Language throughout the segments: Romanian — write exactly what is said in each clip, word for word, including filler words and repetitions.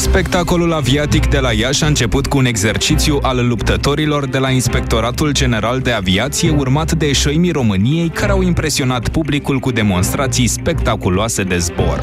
Spectacolul aviatic de la Iași a început cu un exercițiu al luptătorilor de la Inspectoratul General de Aviație, urmat de eșoimii României, care au impresionat publicul cu demonstrații spectaculoase de zbor.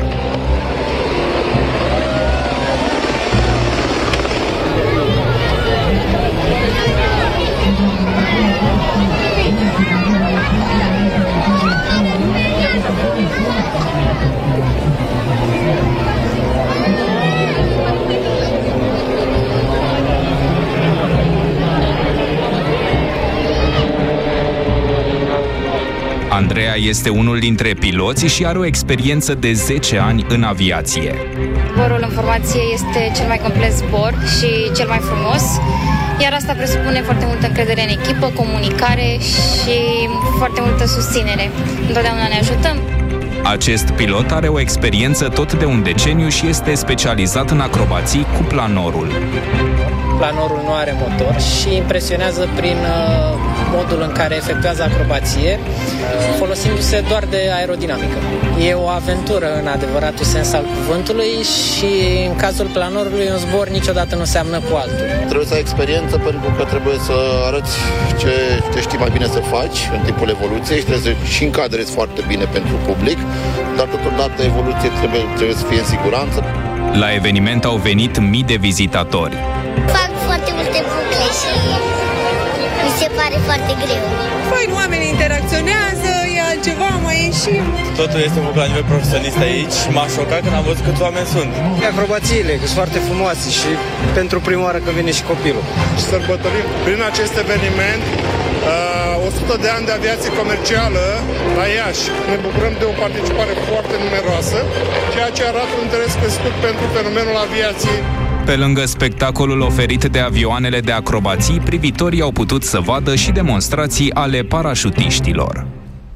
Andreea este unul dintre piloți și are o experiență de zece ani în aviație. Zborul în formație este cel mai complet zbor și cel mai frumos, iar asta presupune foarte multă încredere în echipă, comunicare și foarte multă susținere. Întotdeauna ne ajutăm. Acest pilot are o experiență tot de un deceniu și este specializat în acrobații cu planorul. Planorul nu are motor și impresionează prin uh, modul în care efectuează acrobație, uh, folosindu-se doar de aerodinamică. E o aventură în adevăratul sens al cuvântului și în cazul planorului un zbor niciodată nu seamănă cu altul. Trebuie să ai experiență pentru că trebuie să arăți ce, ce știi mai bine să faci în timpul evoluției și trebuie să și încadrezi foarte bine pentru public, dar totodată evoluție trebuie, trebuie să fie în siguranță. La eveniment au venit mii de vizitatori. Fac foarte multe bucle și mi se pare foarte greu. Fain, oamenii interacționează, e altceva, mai ieșim. Totul este făcut la nivel profesionist aici. M-a șocat când am văzut câți oameni sunt. Acrobațiile, că sunt foarte frumoase și pentru prima oară că vine și copilul. Sărbătorim prin acest eveniment uh, o sută de ani de aviație comercială la Iași. Ne bucurăm de o participare foarte numeroasă, ceea ce arată un interes crescut pentru fenomenul aviației. Pe lângă spectacolul oferit de avioanele de acrobații, privitorii au putut să vadă și demonstrații ale parașutiștilor.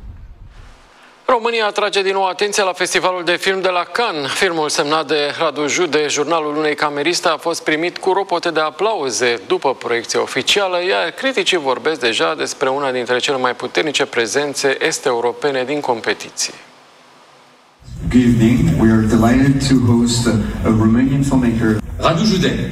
România atrage din nou atenția la festivalul de film de la Cannes. Filmul semnat de Radu Jude, Jurnalul unei cameriste, a fost primit cu ropote de aplauze după proiecția oficială, iar criticii vorbesc deja despre una dintre cele mai puternice prezențe est-europene din competiție. Good evening. We are delighted to host a, a Romanian filmmaker, Radu Jude.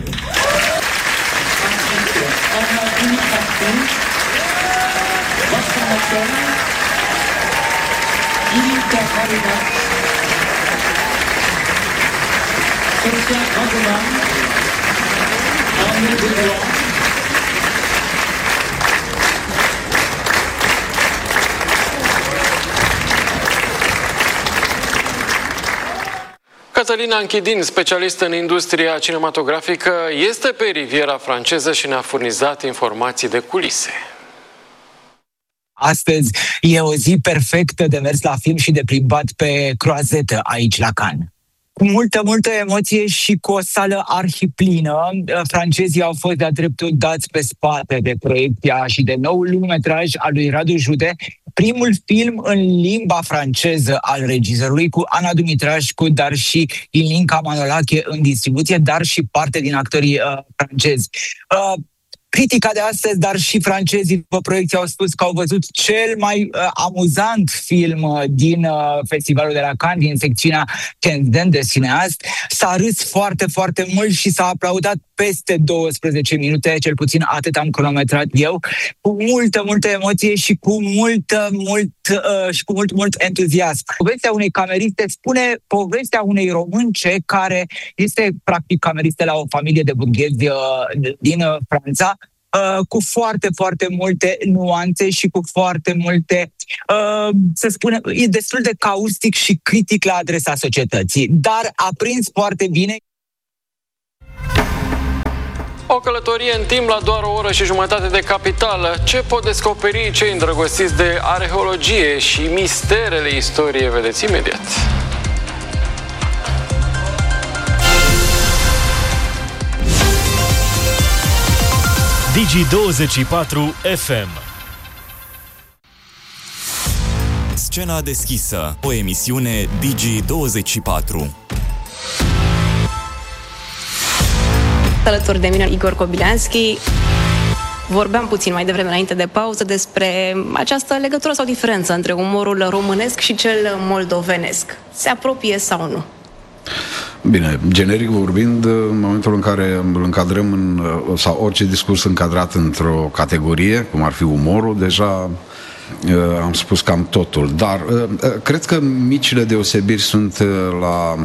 Cătălina Închidin, specialistă în industria cinematografică, este pe Riviera franceză și ne-a furnizat informații de culise. Astăzi e o zi perfectă de mers la film și de plimbat pe croazetă aici la Cannes. Cu multă, multă emoție și cu o sală arhiplină, francezii au fost de-a dreptul dați pe spate de proiecția și de noul lungmetraj al lui Radu Jude, primul film în limba franceză al regizorului, cu Ana Dumitrașcu, dar și Ilinca Manolache în distribuție, dar și parte din actorii uh, francezi. Uh, Critica de astăzi, dar și francezii pe proiecție au spus că au văzut cel mai uh, amuzant film uh, din uh, festivalul de la Cannes, din secțiunea Quinzaine de cineast. S-a râs foarte, foarte mult și s-a aplaudat peste douăsprezece minute, cel puțin atât am cronometrat eu, cu multă, multă emoție și cu multă, mult, uh, și cu mult, mult entuziasm. Povestea unei cameriste spune povestea unei românce care este practic cameriste la o familie de burghezi uh, din uh, Franța, Uh, cu foarte, foarte multe nuanțe și cu foarte multe, uh, să spunem, e destul de caustic și critic la adresa societății, dar a prins foarte bine. O călătorie în timp la doar o oră și jumătate de capitală. Ce pot descoperi cei îndrăgostiți de arheologie și misterele istoriei? Vedeți imediat. Digi douăzeci și patru F M. Scena deschisă, o emisiune Digi douăzeci și patru. Alături de mine Igor Kobilanski. Vorbeam puțin mai devreme înainte de pauză despre această legătură sau diferență între umorul românesc și cel moldovenesc. Se apropie sau nu? Bine, generic vorbind, în momentul în care îl încadrăm în, sau orice discurs încadrat într-o categorie, cum ar fi umorul, deja am spus cam totul. Dar cred că micile deosebiri sunt la...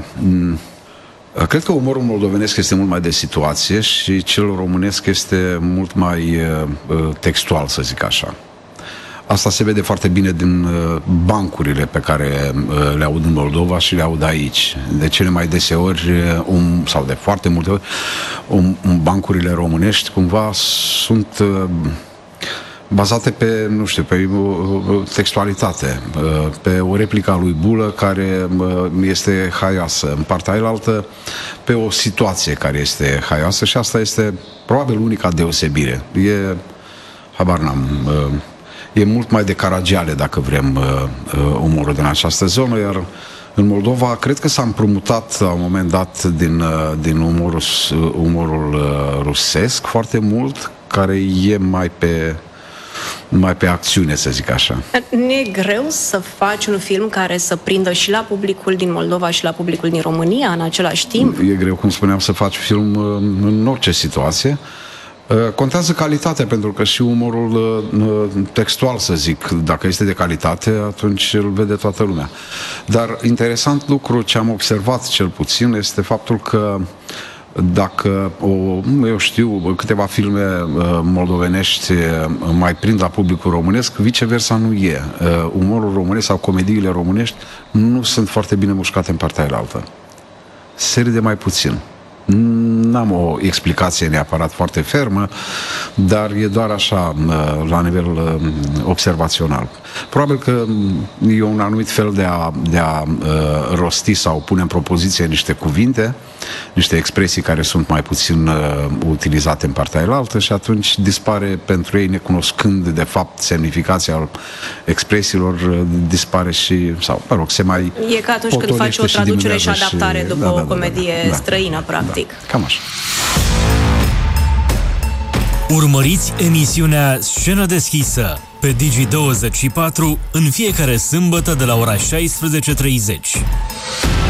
Cred că umorul moldovenesc este mult mai de situație și cel românesc este mult mai textual, să zic așa. Asta se vede foarte bine din bancurile pe care le aud în Moldova și le aud aici. De cele mai deseori, um, sau de foarte multe ori, um, um, bancurile românești cumva sunt bazate pe, nu știu, pe textualitate, pe o replică a lui Bulă care este haioasă, în partea ailaltă pe o situație care este haioasă și asta este probabil unica deosebire. E, habar n-am, e mult mai de Caragiale, dacă vrem, umorul din această zonă, iar în Moldova cred că s-a împrumutat la un moment dat din, din umorul, umorul rusesc foarte mult, care e mai pe mai pe acțiune, să zic așa. Nu e greu să faci un film care să prindă și la publicul din Moldova și la publicul din România în același timp? E greu, cum spuneam, să faci film în orice situație. Contează calitatea, pentru că și umorul textual, să zic, dacă este de calitate, atunci îl vede toată lumea. Dar interesant lucru ce am observat cel puțin este faptul că dacă, o, eu știu, câteva filme uh, moldovenești uh, mai prind la publicul românesc, viceversa nu e. Uh, umorul românesc sau comediile românești nu sunt foarte bine mușcate în partea aia. Se râde mai puțin. N-am o explicație neapărat foarte fermă, dar e doar așa, la nivel observațional. Probabil că e un anumit fel de a, de a rosti sau pune în propoziție niște cuvinte, niște expresii care sunt mai puțin utilizate în partea elaltă și atunci dispare pentru ei, necunoscând de fapt semnificația expresiilor, dispare și, sau, mă rog, se mai e ca atunci când faci o traducere și adaptare și, după da, da, da, o comedie da, da, străină, practic. Da, cam așa. Urmăriți emisiunea Scenă deschisă pe Digi douăzeci și patru în fiecare sâmbătă de la ora șaisprezece și treizeci.